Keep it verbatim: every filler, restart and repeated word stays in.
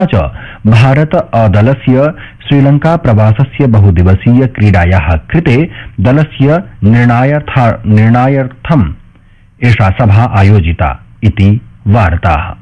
च भारत अदलस्य श्रीलंका प्रवासस्य बहुदिवसीय क्रीडायाः कृते दलस्य निर्णायार्थम् एषा सभा आयोजिता इति वार्ताः।